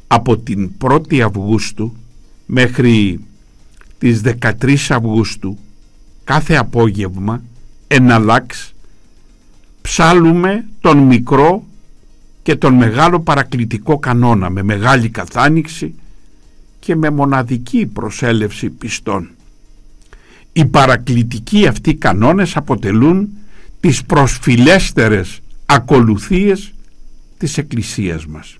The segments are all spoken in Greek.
από την 1η Αυγούστου μέχρι τις 13 Αυγούστου κάθε απόγευμα εναλλάξ ψάλουμε τον μικρό και τον μεγάλο παρακλητικό κανόνα με μεγάλη καθάνοιξη και με μοναδική προσέλευση πιστών. Οι παρακλητικοί αυτοί κανόνες αποτελούν τις προσφυλέστερες ακολουθίες της Εκκλησίας μας.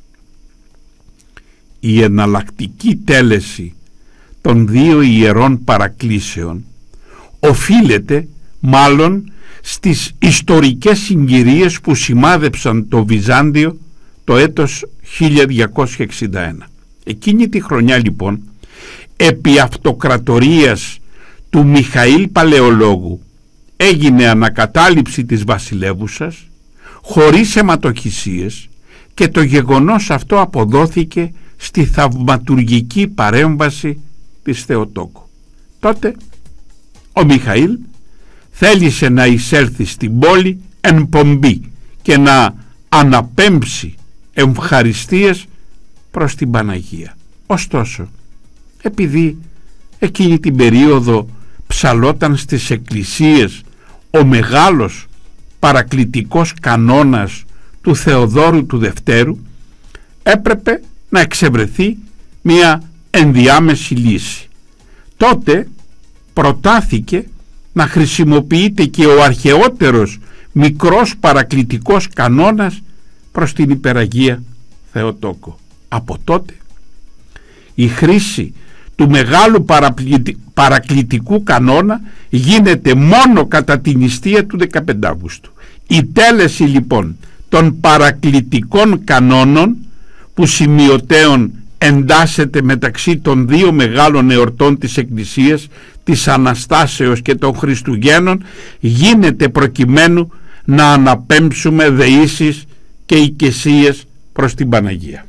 Η εναλλακτική τέλεση των δύο ιερών παρακλήσεων οφείλεται μάλλον στις ιστορικές συγκυρίες που σημάδεψαν το Βυζάντιο το έτος 1261. Εκείνη τη χρονιά λοιπόν, επί αυτοκρατορίας του Μιχαήλ Παλαιολόγου, έγινε ανακατάληψη της βασιλεύουσας χωρίς αιματοχυσίες και το γεγονός αυτό αποδόθηκε στη θαυματουργική παρέμβαση της Θεοτόκου. Τότε ο Μιχαήλ θέλησε να εισέλθει στην πόλη εν πομπή και να αναπέμψει ευχαριστίες προς την Παναγία. Ωστόσο, επειδή εκείνη την περίοδο ψαλόταν στις εκκλησίες ο μεγάλος παρακλητικός κανόνας του Θεοδόρου του Δευτέρου, έπρεπε να εξευρεθεί μια ενδιάμεση λύση. Τότε προτάθηκε να χρησιμοποιείται και ο αρχαιότερος μικρός παρακλητικός κανόνας προς την Υπεραγία Θεοτόκο. Από τότε η χρήση του μεγάλου παρακλητικού κανόνα γίνεται μόνο κατά την νηστεία του 15 Αυγούστου. Η τέλεση λοιπόν των παρακλητικών κανόνων που σημειωτέων εντάσσεται μεταξύ των δύο μεγάλων εορτών της Εκκλησίας, της Αναστάσεως και των Χριστουγέννων, γίνεται προκειμένου να αναπέμψουμε δεήσεις και οικεσίες προς την Παναγία.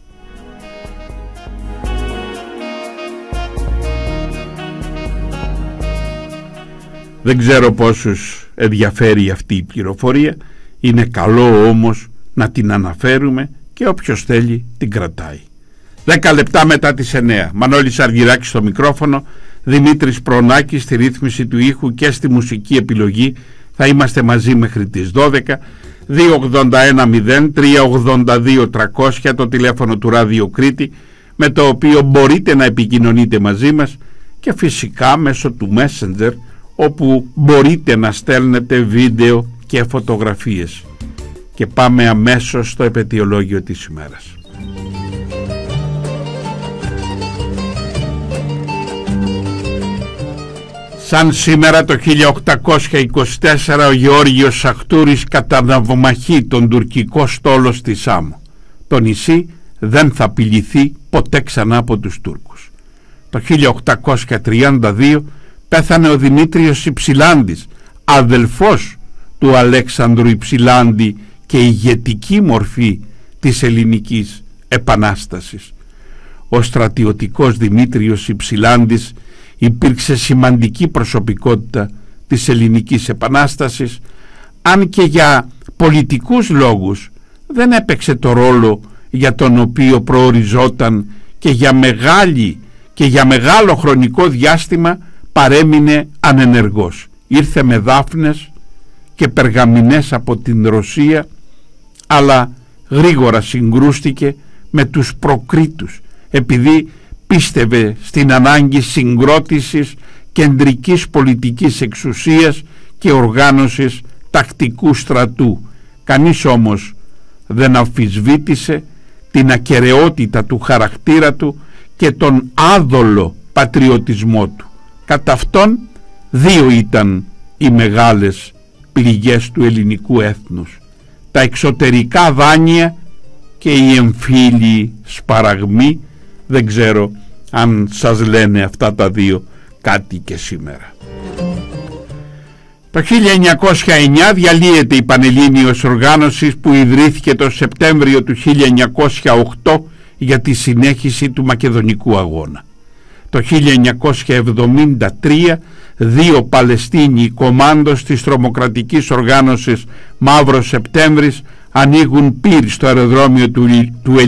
Δεν ξέρω πόσους ενδιαφέρει αυτή η πληροφορία, είναι καλό όμως να την αναφέρουμε και όποιος θέλει την κρατάει. 10 λεπτά μετά τις 9, Μανώλης Αργυράκης στο μικρόφωνο, Δημήτρης Προνάκης στη ρύθμιση του ήχου και στη μουσική επιλογή. Θα είμαστε μαζί μέχρι τις 12. 281-0382-300 το τηλέφωνο του Ράδιο Κρήτη, με το οποίο μπορείτε να επικοινωνείτε μαζί μας, και φυσικά μέσω του Messenger, όπου μπορείτε να στέλνετε βίντεο και φωτογραφίες. Και πάμε αμέσως στο επετειολόγιο της ημέρας. Σαν σήμερα το 1824 ο Γεώργιος Σαχτούρης καταναυμαχεί τον τουρκικό στόλο στη Σάμο. Το νησί δεν θα απειληθεί ποτέ ξανά από τους Τούρκους. Το 1832 πέθανε ο Δημήτριος Υψηλάντης, αδελφός του Αλέξανδρου Υψηλάντη και ηγετική μορφή της ελληνικής επανάστασης. Ο στρατιωτικός Δημήτριος Υψηλάντης υπήρξε σημαντική προσωπικότητα της ελληνικής επανάστασης, αν και για πολιτικούς λόγους δεν έπαιξε το ρόλο για τον οποίο προοριζόταν και για μεγάλο χρονικό διάστημα παρέμεινε ανενεργός. Ήρθε με δάφνες και περγαμηνές από την Ρωσία, αλλά γρήγορα συγκρούστηκε με τους προκρίτους, επειδή πίστευε στην ανάγκη συγκρότησης κεντρικής πολιτικής εξουσίας και οργάνωσης τακτικού στρατού. Κανείς όμως δεν αμφισβήτησε την ακεραιότητα του χαρακτήρα του και τον άδολο πατριωτισμό του. Κατά αυτόν δύο ήταν οι μεγάλες πληγές του ελληνικού έθνους: τα εξωτερικά δάνεια και οι εμφύλιοι σπαραγμοί. Δεν ξέρω αν σας λένε αυτά τα δύο κάτι και σήμερα. Το 1909 διαλύεται η Πανελλήνιος Οργάνωση που ιδρύθηκε το Σεπτέμβριο του 1908 για τη συνέχιση του Μακεδονικού Αγώνα. Το 1973 δύο Παλαιστίνοι κομμάντος της τρομοκρατικής οργάνωσης Μαύρος Σεπτέμβρης ανοίγουν πυρ στο αεροδρόμιο του